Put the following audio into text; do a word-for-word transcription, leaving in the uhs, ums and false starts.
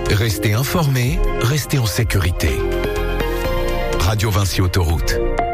Restez informés, restez en sécurité. Radio Vinci Autoroute.